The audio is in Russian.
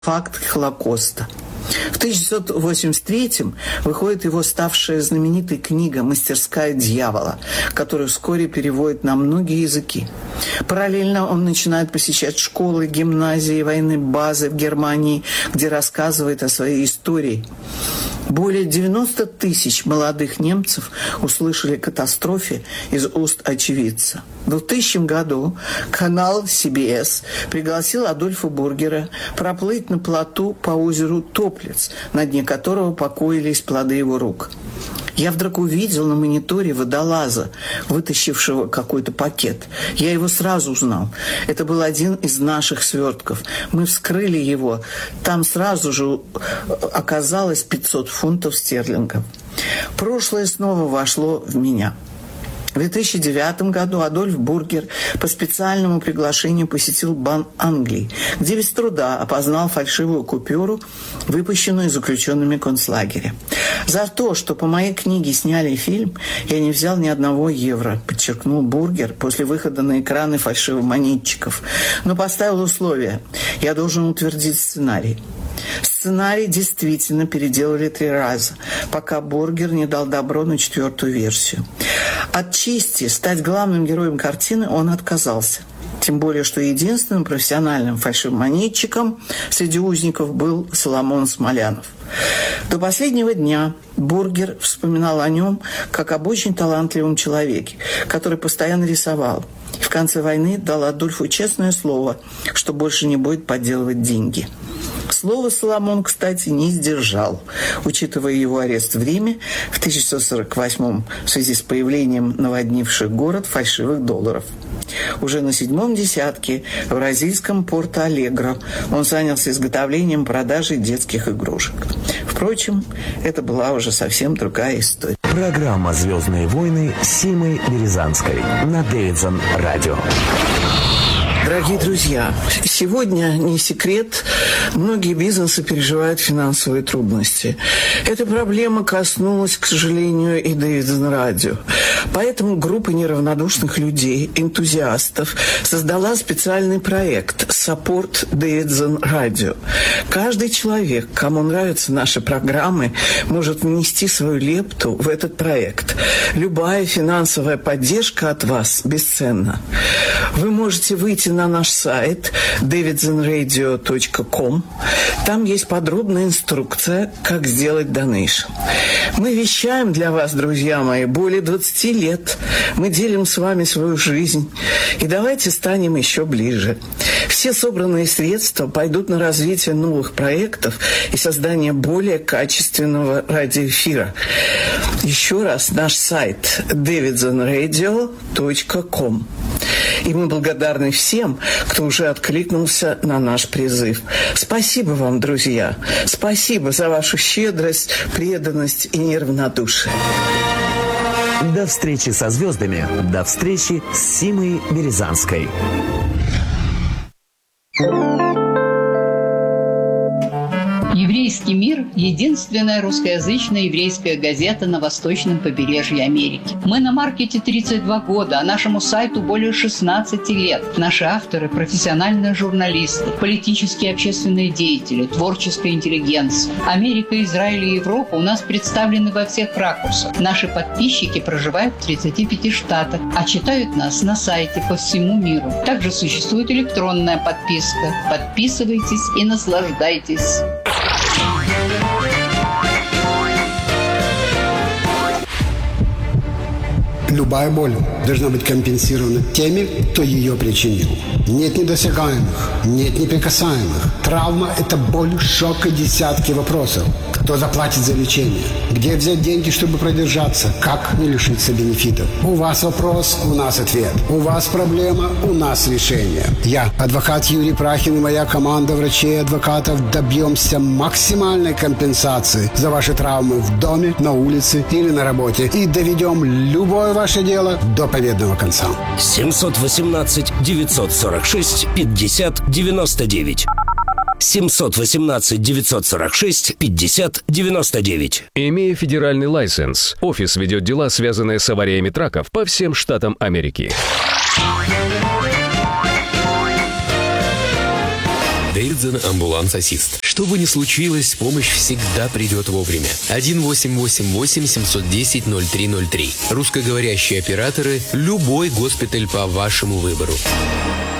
Факт Холокоста. В 1983-м выходит его ставшая знаменитой книга «Мастерская дьявола», которую вскоре переводят на многие языки. Параллельно он начинает посещать школы, гимназии, военные базы в Германии, где рассказывает о своей истории. Более 90 тысяч молодых немцев услышали о катастрофе из уст очевидца. В 2000 году канал CBS пригласил Адольфа Бургера проплыть на плоту по озеру Топлиц, на дне которого покоились плоды его рук. Я вдруг увидел на мониторе водолаза, вытащившего какой-то пакет. Я его сразу узнал. Это был один из наших свертков. Мы вскрыли его. Там сразу же оказалось 500 фунтов стерлингов. Прошлое снова вошло в меня. В 2009 году Адольф Бургер по специальному приглашению посетил Банк Англии, где без труда опознал фальшивую купюру, выпущенную заключенными концлагеря. За то, что по моей книге сняли фильм, я не взял ни одного евро, подчеркнул Бургер после выхода на экраны фальшивомонетчиков, но поставил условие: я должен утвердить сценарий. Сценарий действительно переделали 3 раза, пока Бургер не дал добро на 4-ю версию. От чести стать главным героем картины он отказался. Тем более, что единственным профессиональным фальшивомонетчиком среди узников был Соломон Смолянов. До последнего дня Бургер вспоминал о нем как об очень талантливом человеке, который постоянно рисовал. И в конце войны дал Адольфу честное слово, что больше не будет подделывать деньги. Слово Соломон, кстати, не сдержал, учитывая его арест в Риме в 1948 в связи с появлением наводнивших город фальшивых долларов. Уже на 7-м десятке в бразильском Порто-Алегро он занялся изготовлением и продажей детских игрушек. Впрочем, это была уже совсем другая история. Программа «Звездные войны» с Симой Березанской на Дэвидсон Радио. Дорогие друзья, сегодня, не секрет, многие бизнесы переживают финансовые трудности. Эта проблема коснулась, к сожалению, и Дэвидсон Радио. Поэтому группа неравнодушных людей, энтузиастов, создала специальный проект «Support Дэвидсон Радио». Каждый человек, кому нравятся наши программы, может внести свою лепту в этот проект. Любая финансовая поддержка от вас бесценна. Вы можете выйти на наш сайт davidsonradio.com. Там есть подробная инструкция, как сделать донейшн. Мы вещаем для вас, друзья мои, более 20 лет. Мы делим с вами свою жизнь. И давайте станем еще ближе. Все собранные средства пойдут на развитие новых проектов и создание более качественного радиоэфира. Еще раз, наш сайт davidsonradio.com. И мы благодарны всем, кто уже откликнулся на наш призыв. Спасибо вам, друзья. Спасибо за вашу щедрость, преданность и неравнодушие. До встречи со звездами. До встречи с Симой Березанской. «Еврейский мир» – единственная русскоязычная еврейская газета на восточном побережье Америки. Мы на маркете 32 года, а нашему сайту более 16 лет. Наши авторы – профессиональные журналисты, политические и общественные деятели, творческая интеллигенция. Америка, Израиль и Европа у нас представлены во всех ракурсах. Наши подписчики проживают в 35 штатах, а читают нас на сайте по всему миру. Также существует электронная подписка. Подписывайтесь и наслаждайтесь. Любая боль должна быть компенсирована теми, кто ее причинил. Нет недосягаемых, нет неприкасаемых. Травма – это боль, шок и десятки вопросов. Кто заплатит за лечение? Где взять деньги, чтобы продержаться? Как не лишиться бенефитов? У вас вопрос, у нас ответ. У вас проблема, у нас решение. Я, адвокат Юрий Прахин и моя команда врачей и адвокатов добьемся максимальной компенсации за ваши травмы в доме, на улице или на работе и доведем любое ваше дело до победного конца. 718-946-50-99. 718-946-50-99. Имея федеральный лайсенс, офис ведет дела, связанные с авариями траков по всем штатам Америки. Видзен Амбуланс Ассист. Что бы ни случилось, помощь всегда придет вовремя. 1-888-710-0303. Русскоговорящие операторы, любой госпиталь по вашему выбору.